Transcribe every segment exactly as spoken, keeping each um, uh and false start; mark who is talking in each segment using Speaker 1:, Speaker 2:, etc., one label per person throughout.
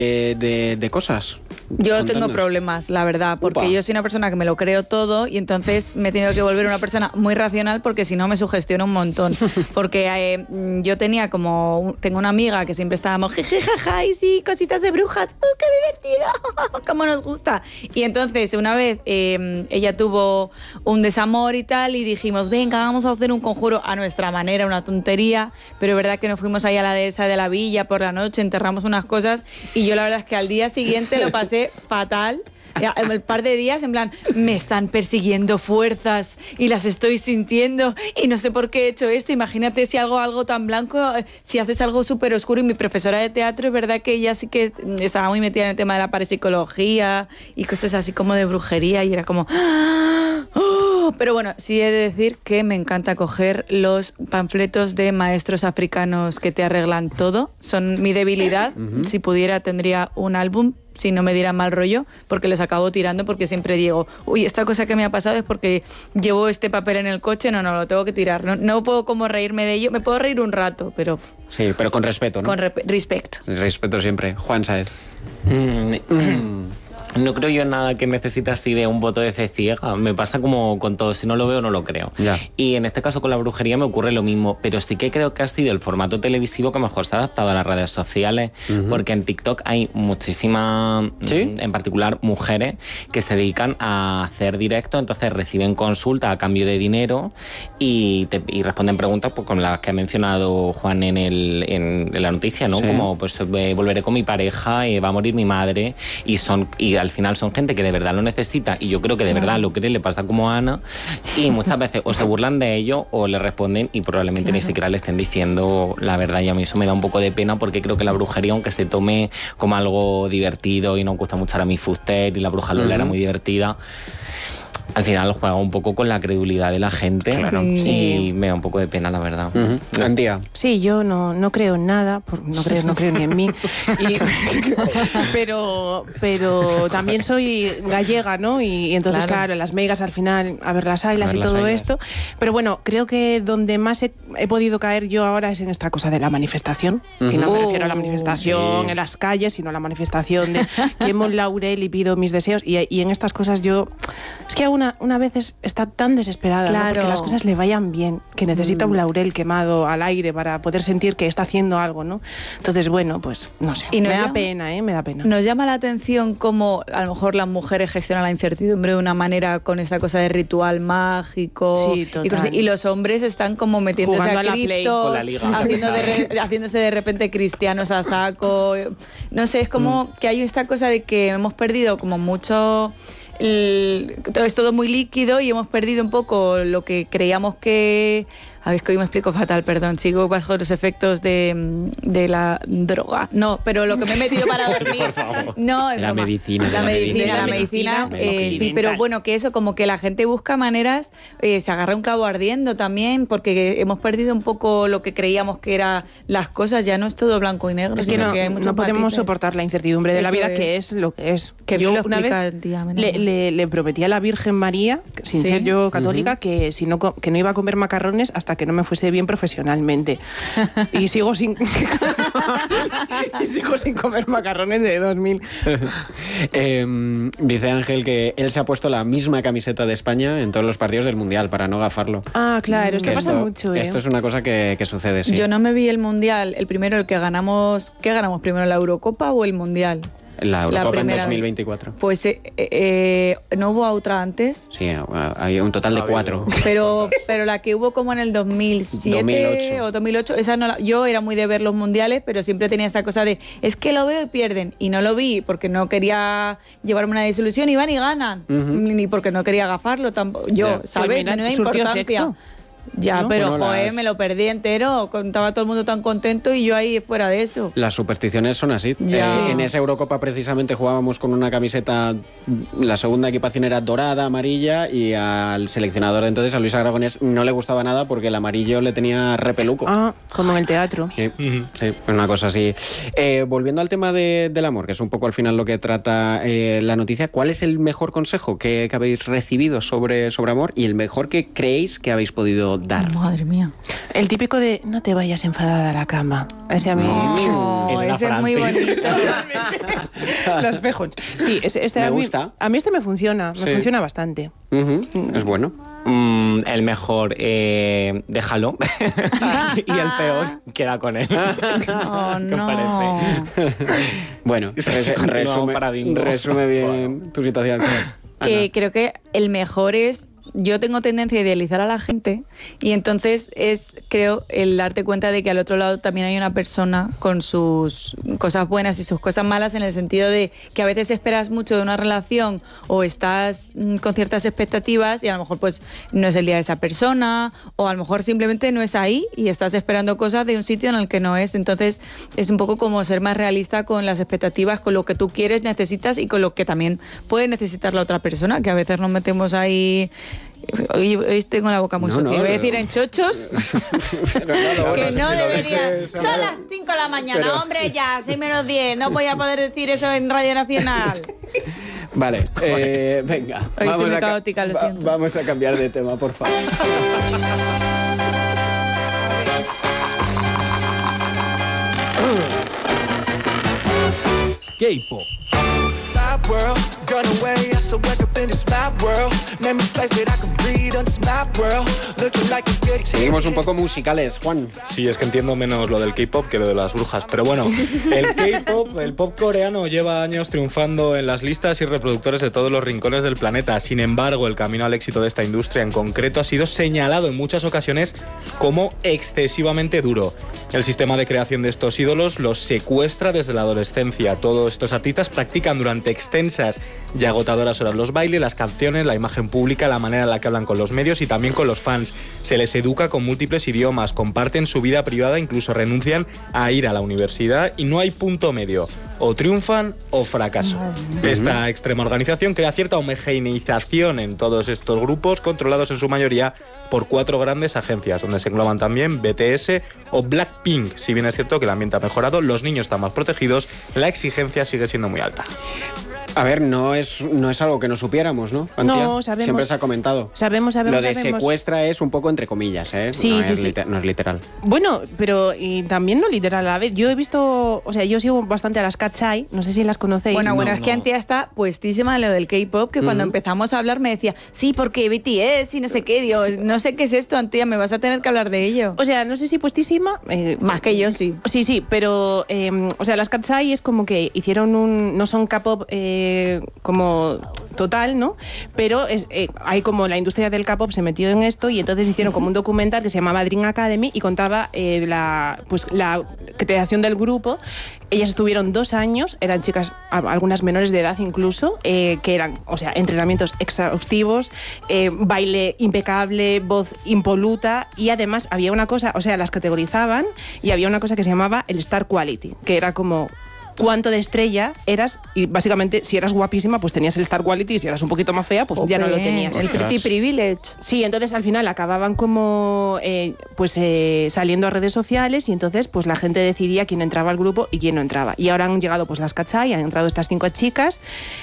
Speaker 1: de, de cosas.
Speaker 2: Yo
Speaker 1: Contadnos.
Speaker 2: tengo problemas, la verdad, porque
Speaker 1: Upa.
Speaker 2: yo soy una persona que me lo creo todo y entonces me he tenido que volver una persona muy racional porque si no me sugestiono un montón. Porque eh, yo tenía como, tengo una amiga que siempre estábamos jiji, jaja, y sí, cositas de brujas, ¡uh, qué divertido! ¡Cómo nos gusta! Y entonces una vez eh, ella tuvo un desamor y tal y dijimos, venga, vamos a hacer un conjuro a nuestra manera, una tontería, pero es verdad que nos fuimos ahí a la dehesa de la villa por la noche, enterramos unas cosas y yo la verdad es que al día siguiente lo pasé fatal. El par de días en plan, me están persiguiendo fuerzas y las estoy sintiendo y no sé por qué he hecho esto. Imagínate si algo, algo tan blanco, si haces algo súper oscuro. Y mi profesora de teatro, es verdad que ella sí que estaba muy metida en el tema de la parapsicología y cosas así como de brujería y era como... ¡oh! Pero bueno, sí he de decir que me encanta coger los panfletos de maestros africanos que te arreglan todo. Son mi debilidad. Uh-huh. Si pudiera tendría un álbum, si no me diera mal rollo, porque los acabo tirando porque siempre digo, uy, esta cosa que me ha pasado es porque llevo este papel en el coche, no, no, lo tengo que tirar. No, no puedo como reírme de ello. Me puedo reír un rato, pero...
Speaker 1: Sí, pero con respeto, ¿no?
Speaker 2: Con re- respeto.
Speaker 1: Respeto siempre. Juan Sáez.
Speaker 3: Mm, mm. No creo yo en nada que necesite así de un voto de fe ciega. Me pasa como con todo, si no lo veo no lo creo.
Speaker 1: Ya.
Speaker 3: Y en este caso con la brujería me ocurre lo mismo, pero sí que creo que ha sido el formato televisivo que mejor se ha adaptado a las redes sociales, uh-huh. porque en TikTok hay muchísimas, ¿sí? en particular mujeres, que se dedican a hacer directo, entonces reciben consulta a cambio de dinero y, te, y responden preguntas pues, con las que ha mencionado Juan en, el, en, en la noticia, ¿no? Sí. Como pues eh, volveré con mi pareja, eh, va a morir mi madre, y son... Y al final son gente que de verdad lo necesita y yo creo que de verdad lo cree, le pasa como a Ana y muchas veces o se burlan de ello o le responden y probablemente claro. ni siquiera le estén diciendo la verdad y a mí eso me da un poco de pena porque creo que la brujería, aunque se tome como algo divertido y nos gusta mucho ahora mi Fuster y la bruja Lola uh-huh. era muy divertida, al final juega un poco con la credulidad de la gente claro. sí. y me da un poco de pena, la verdad.
Speaker 1: Uh-huh. Antía.
Speaker 4: Sí, yo no, no creo en nada, no creo, no creo ni en mí, y, pero, pero también soy gallega, ¿no? Y, y entonces, claro. claro, las megas al final, a ver las ailas y todo ailas. Esto, pero bueno, creo que donde más he, he podido caer yo ahora es en esta cosa de la manifestación, uh-huh. y no me refiero a la manifestación sí. en las calles, sino a la manifestación de quemo un laurel y pido mis deseos, y, y en estas cosas yo, es que aún Una, una vez está tan desesperada claro. ¿no? porque las cosas le vayan bien, que necesita mm. un laurel quemado al aire para poder sentir que está haciendo algo, ¿no? Entonces, bueno, pues no sé, y me da llama, pena, ¿eh? Me da pena.
Speaker 2: Nos llama la atención cómo a lo mejor las mujeres gestionan la incertidumbre de una manera con esta cosa de ritual mágico.
Speaker 4: Sí, total.
Speaker 2: Y, y los hombres están como metiéndose
Speaker 4: jugando
Speaker 2: a,
Speaker 4: a
Speaker 2: criptos, haciendo de re, haciéndose de repente cristianos a saco. No sé, es como mm. que hay esta cosa de que hemos perdido como mucho... El, todo es todo muy líquido y hemos perdido un poco lo que creíamos que... A ver, es que hoy me explico fatal, perdón. Sigo bajo los efectos de, de la droga. No, pero lo que me he metido para dormir...
Speaker 3: Por favor.
Speaker 2: No, es
Speaker 1: la
Speaker 2: broma.
Speaker 1: medicina.
Speaker 2: La, la medicina, la medicina. medicina eh, sí, pero bueno, que eso, como que la gente busca maneras, eh, se agarra un clavo ardiendo también, porque hemos perdido un poco lo que creíamos que eran las cosas. Ya no es todo blanco y negro.
Speaker 4: Es que no,
Speaker 2: que hay
Speaker 4: no podemos
Speaker 2: matices.
Speaker 4: soportar la incertidumbre de
Speaker 2: eso
Speaker 4: la vida,
Speaker 2: es.
Speaker 4: que es lo que es.
Speaker 2: Que
Speaker 4: yo
Speaker 2: lo
Speaker 4: una
Speaker 2: explica,
Speaker 4: vez
Speaker 2: tía,
Speaker 4: le, le, le prometí a la Virgen María, sin ¿sí? ser yo católica, uh-huh. que, si no, que no iba a comer macarrones hasta que no me fuese bien profesionalmente. Y sigo sin y sigo sin comer macarrones de dos mil.
Speaker 1: eh, dice Ángel que él se ha puesto la misma camiseta de España en todos los partidos del Mundial para no gafarlo.
Speaker 4: Ah, claro, esto
Speaker 1: que
Speaker 4: pasa
Speaker 1: esto,
Speaker 4: mucho. ¿eh?
Speaker 1: Esto es una cosa que, que sucede, sí.
Speaker 2: Yo no me vi el Mundial, el primero, el que ganamos... ¿Qué ganamos primero, la Eurocopa o el Mundial?
Speaker 1: La Eurocopa
Speaker 2: la
Speaker 1: en dos mil veinticuatro.
Speaker 2: Pues eh, eh, no hubo otra antes.
Speaker 1: Sí, hay un total de cuatro.
Speaker 2: Pero, pero la que hubo como en el dos mil siete
Speaker 1: dos mil ocho.
Speaker 2: O dos mil ocho, esa no la, yo era muy de ver los mundiales, pero siempre tenía esta cosa de es que lo veo y pierden. Y no lo vi porque no quería llevarme una desilusión y van y ganan. Uh-huh. Ni porque no quería agafarlo tampoco. Yo, yeah. ¿sabes? No hay importancia. Ya, ¿no? Pero bueno, joder, las... me lo perdí entero. Estaba todo el mundo tan contento y yo ahí fuera de eso.
Speaker 1: Las supersticiones son así. Eh, en esa Eurocopa precisamente jugábamos con una camiseta, la segunda equipación era dorada, amarilla, y al seleccionador de entonces, a Luis Aragonés, no le gustaba nada porque el amarillo le tenía repeluco.
Speaker 4: Ah, como en el teatro.
Speaker 1: Sí, uh-huh. sí, una cosa así. Eh, volviendo al tema de, del amor, que es un poco al final lo que trata eh, la noticia, ¿cuál es el mejor consejo que, que habéis recibido sobre, sobre amor y el mejor que creéis que habéis podido dar.
Speaker 2: Madre mía.
Speaker 4: El típico de no te vayas enfadada a la cama. Ese a mí...
Speaker 2: Oh, ese es muy bonito.
Speaker 4: Los fejos. Sí, este, este
Speaker 1: me
Speaker 4: a mí,
Speaker 1: gusta.
Speaker 4: A mí este me funciona, me
Speaker 1: sí.
Speaker 4: funciona bastante.
Speaker 1: Uh-huh. Es bueno.
Speaker 3: Mm, el mejor, eh, déjalo. Y el peor, queda con él.
Speaker 2: Oh,
Speaker 3: ¿Qué
Speaker 2: no.
Speaker 3: parece?
Speaker 1: Bueno, res- resume,
Speaker 3: para bingo.
Speaker 1: resume bien
Speaker 3: Bueno.
Speaker 1: tu situación.
Speaker 2: Que
Speaker 1: Ana.
Speaker 2: creo que el mejor es, yo tengo tendencia a idealizar a la gente y entonces es, creo, el darte cuenta de que al otro lado también hay una persona con sus cosas buenas y sus cosas malas, en el sentido de que a veces esperas mucho de una relación o estás mm, con ciertas expectativas y a lo mejor pues no es el día de esa persona, o a lo mejor simplemente no es ahí y estás esperando cosas de un sitio en el que no es. Entonces es un poco como ser más realista con las expectativas, con lo que tú quieres, necesitas y con lo que también puede necesitar la otra persona, que a veces nos metemos ahí. Hoy, hoy tengo la boca muy
Speaker 1: No,
Speaker 2: sucia.
Speaker 1: no,
Speaker 2: Voy a
Speaker 1: no.
Speaker 2: decir en chochos.
Speaker 1: Pero no, lo
Speaker 2: Que
Speaker 1: bueno,
Speaker 2: no
Speaker 1: si lo
Speaker 2: debería.
Speaker 1: dices,
Speaker 2: Son las cinco de la mañana,
Speaker 1: Pero-
Speaker 2: hombre, ya, seis menos diez. No voy a poder decir eso en Radio Nacional.
Speaker 1: Vale, eh, venga.
Speaker 2: Hoy estoy muy
Speaker 1: a ca-
Speaker 2: caótica, lo
Speaker 1: va-
Speaker 2: siento.
Speaker 1: Vamos a cambiar de tema, por favor.
Speaker 5: K-pop.
Speaker 6: My world, gone away, I so wake up in this mad world. Name a place that I can breathe on this mad world. Looking like a good
Speaker 1: Seguimos un poco musicales, Juan.
Speaker 5: Sí, es que entiendo menos lo del K-pop que lo de las brujas. Pero bueno, el K-pop, el pop coreano, lleva años triunfando en las listas y reproductores de todos los rincones del planeta. Sin embargo, el camino al éxito de esta industria en concreto ha sido señalado en muchas ocasiones como excesivamente duro. El sistema de creación de estos ídolos los secuestra desde la adolescencia. Todos estos artistas practican durante extensas y agotadoras horas los bailes, las canciones, la imagen pública, la manera en la que hablan con los medios y también con los fans. Se les educa con múltiples idiomas, comparten su vida privada, incluso renuncian a ir a la universidad y no hay punto medio. O triunfan o fracaso. Esta extrema organización crea cierta homogeneización en todos estos grupos, controlados en su mayoría por cuatro grandes agencias, donde se engloban también B T S o Blackpink. Si bien es cierto que el ambiente ha mejorado, los niños están más protegidos, la exigencia sigue siendo muy alta.
Speaker 1: A ver, no es, no es algo que no supiéramos, ¿no, Antía?
Speaker 4: No, sabemos.
Speaker 1: Siempre se ha comentado.
Speaker 4: Sabemos, sabemos,
Speaker 1: Lo de
Speaker 4: sabemos.
Speaker 1: secuestra es un poco entre comillas, ¿eh?
Speaker 4: Sí,
Speaker 1: no,
Speaker 4: sí,
Speaker 1: es
Speaker 4: sí.
Speaker 1: liter- no es literal.
Speaker 4: Bueno, pero y también no literal a la vez. Yo he visto, o sea, yo sigo bastante a las Katsai, no sé si las conocéis.
Speaker 2: Bueno, bueno,
Speaker 3: No,
Speaker 2: es que
Speaker 3: no.
Speaker 2: Antía está puestísima en lo del K-pop, que cuando
Speaker 1: Ujú.
Speaker 2: empezamos a hablar me decía, sí, porque B T S y no sé qué. Digo, no sé qué es esto, Antía, me vas a tener que hablar de ello.
Speaker 4: O sea, no sé si puestísima. eh,
Speaker 2: Más que yo, sí.
Speaker 4: Sí, sí, pero, eh, o sea, las Katsai es como que hicieron un, no son K-pop eh, como total, ¿no? Pero es, eh, hay como la industria del K-pop se metió en esto y entonces hicieron como un documental que se llamaba Dream Academy y contaba eh, la, pues, la creación del grupo. Ellas estuvieron dos años, eran chicas, a- algunas menores de edad incluso, eh, que eran, o sea, entrenamientos exhaustivos, eh, baile impecable, voz impoluta y además había una cosa, o sea, las categorizaban y había una cosa que se llamaba el Star Quality, que era como cuánto de estrella eras y básicamente si eras guapísima pues tenías el Star Quality y si eras un poquito más fea pues ya no lo
Speaker 2: Jope,
Speaker 4: tenías.
Speaker 2: El
Speaker 1: Ostras.
Speaker 2: pretty privilege.
Speaker 4: Sí, entonces al final acababan como eh, pues eh, saliendo a redes sociales y entonces pues la gente decidía quién entraba al grupo y quién no entraba. Y ahora han llegado pues las Katsai, han entrado estas cinco chicas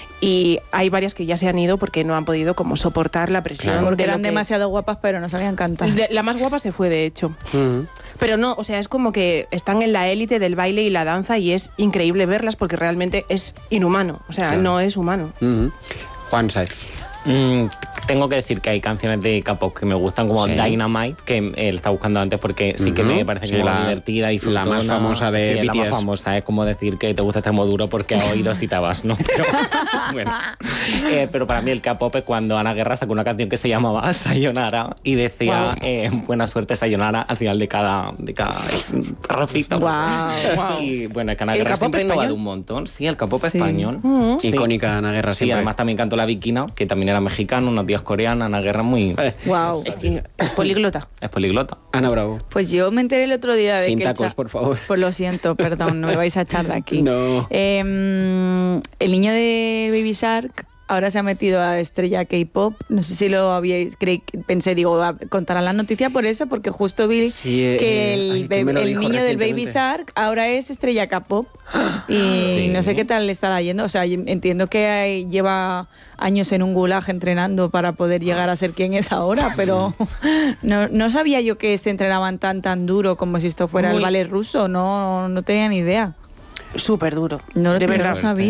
Speaker 4: y hay varias que ya se han ido porque no han podido como soportar la presión.
Speaker 1: Claro.
Speaker 2: Porque
Speaker 4: de lo
Speaker 2: eran
Speaker 4: que-
Speaker 2: demasiado guapas, pero no sabían cantar.
Speaker 4: de- la más guapa se fue, de hecho.
Speaker 1: Ujú.
Speaker 4: Pero no, o sea, es como que están en la élite del baile y la danza y es increíble verlas porque realmente es inhumano. O sea,
Speaker 1: Claro.
Speaker 4: no es humano.
Speaker 1: Ujú. Juan Saez.
Speaker 3: Mm, tengo que decir que hay canciones de K-pop que me gustan, como
Speaker 1: Sí.
Speaker 3: Dynamite, que él está buscando antes porque sí que
Speaker 1: Ujú.
Speaker 3: me parece
Speaker 1: Sí,
Speaker 3: como
Speaker 1: la-
Speaker 3: divertida y
Speaker 1: la más
Speaker 3: disfrutona.
Speaker 1: famosa de
Speaker 3: Sí,
Speaker 1: B T S.
Speaker 3: La más famosa, es como decir que te gusta extremo duro porque a oídos citabas, ¿no? Pero, bueno. Eh, pero para mí el K-pop es cuando Ana Guerra sacó una canción que se llamaba Sayonara y decía
Speaker 2: Guau.
Speaker 3: eh, buena suerte Sayonara al final de cada, de cada rafito.
Speaker 2: Guau, guau.
Speaker 3: Y bueno, es que Ana
Speaker 4: ¿El
Speaker 3: Guerra
Speaker 4: K-pop
Speaker 3: siempre ha innovado
Speaker 4: español?
Speaker 3: un montón. Sí, el K-pop
Speaker 2: Sí.
Speaker 3: español.
Speaker 4: Mm.
Speaker 3: Sí.
Speaker 1: Icónica Ana Guerra
Speaker 3: Sí,
Speaker 1: siempre.
Speaker 3: además también cantó La Vikina, que también era mexicano, unos días coreana, Ana Guerra muy...
Speaker 1: Eh,
Speaker 2: Wow.
Speaker 4: Es que es políglota.
Speaker 3: Es poliglota.
Speaker 1: Ana Bravo.
Speaker 2: Pues yo me enteré el otro día de
Speaker 1: Sin
Speaker 2: que el
Speaker 1: tacos,
Speaker 2: cha-
Speaker 1: por favor.
Speaker 2: Pues lo siento, perdón, no me vais a echar de aquí.
Speaker 1: No.
Speaker 2: Eh, el niño de Baby Shark ahora se ha metido a estrella K-pop. No sé si lo habíais creí, pensé, digo, contarán la noticia por eso, porque justo vi
Speaker 1: sí, eh,
Speaker 2: que el,
Speaker 1: ay, que
Speaker 2: el niño del Baby Shark ahora es estrella K-pop. Y sí. no sé qué tal le estará yendo. O sea, entiendo que hay, lleva años en un gulag entrenando para poder llegar a ser quien es ahora, pero no, no sabía yo que se entrenaban tan tan duro como si esto fuera Muy. el ballet ruso. No, no tenía ni idea.
Speaker 4: Súper duro.
Speaker 2: No,
Speaker 4: de
Speaker 2: no
Speaker 4: verdad.
Speaker 2: lo sabía.